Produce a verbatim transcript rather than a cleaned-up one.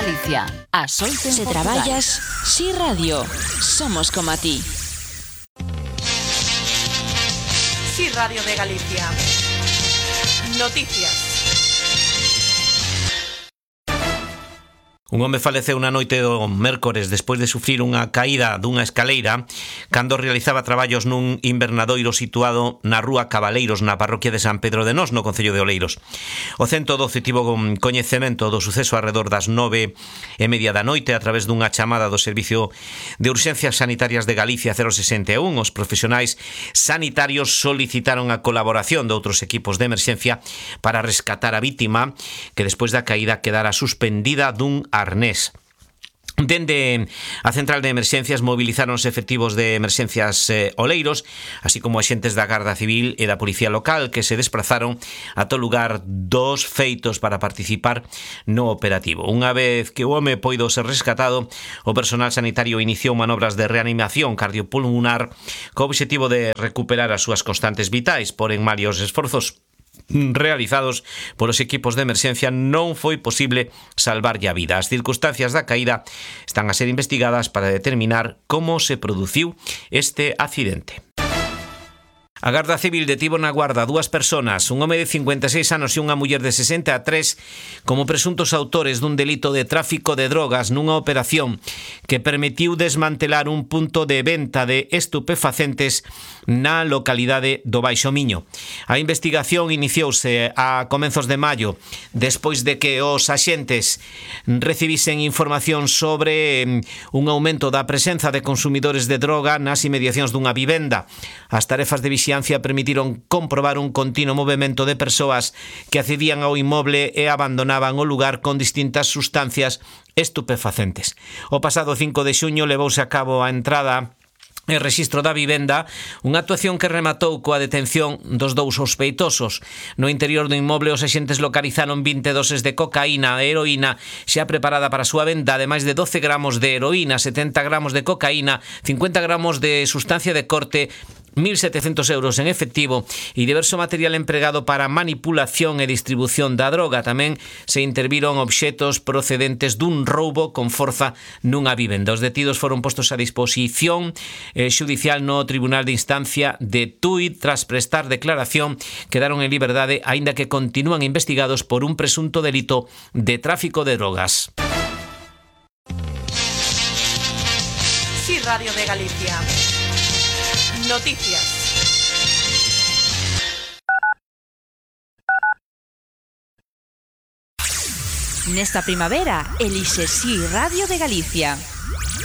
Galicia. As oito en Se Portugal. traballas, Si Radio. Somos como a ti. Si Radio de Galicia. Noticias. Un home faleceu na noite do mércores despois de sufrir unha caída dunha escaleira cando realizaba traballos nun invernadoiro situado na rúa Cabaleiros, na parroquia de San Pedro de Nós, no concello de Oleiros. O cento doce tivo coñecemento do suceso arredor das nove e media da noite a través dunha chamada do Servicio de Urxencias Sanitarias de Galicia cero sesenta e un. Os profesionais sanitarios solicitaron a colaboración de outros equipos de emerxencia para rescatar a vítima, que despois da caída quedara suspendida dun arnés. Dende a central de emerxencias movilizáronse efectivos de emerxencias eh, Oleiros, así como axentes da Garda Civil e da Policía Local, que se desprazaron a todo lugar dos feitos para participar no operativo. Unha vez que o home poido ser rescatado, o personal sanitario iniciou manobras de reanimación cardiopulmonar co obxectivo de recuperar as súas constantes vitais, porén malia os esforzos realizados polos equipos de emerxencia non foi posible salvarlle a vida. As circunstancias da caída están a ser investigadas para determinar como se produciu este accidente. A Garda Civil detivo na guarda dúas personas, un home de cincuenta e seis anos e unha muller de sesenta e tres, como presuntos autores dun delito de tráfico de drogas nunha operación que permitiu desmantelar un punto de venta de estupefacentes na localidade do Baixo Miño. A investigación iniciouse a comenzos de maio, despois de que os axentes recibisen información sobre un aumento da presenza de consumidores de droga nas inmediacións dunha vivenda. As tarefas de vixiancia permitiron comprobar un continuo movimento de persoas que accedían ao inmoble e abandonaban o lugar con distintas sustancias estupefacentes. O pasado cinco de xuño levouse a cabo a entrada e rexistro da vivenda, unha actuación que rematou coa detención dos dous sospeitosos. No interior do inmoble os axentes localizaron vinte doses de cocaína e heroína xa preparada para a súa venda, ademais de doce gramos de heroína, setenta gramos de cocaína, cincuenta gramos de sustancia de corte, mil setecentos euros en efectivo e diverso material empregado para manipulación e distribución da droga. Tamén se interviron obxetos procedentes dun roubo con forza nunha vivenda. Os detidos foron postos a disposición eh, xudicial no Tribunal de Instancia de Tui. Tras prestar declaración, quedaron en liberdade, aínda que continúan investigados por un presunto delito de tráfico de drogas. Si Radio de Galicia. Noticias. Nesta primavera, elixe Si Radio de Galicia.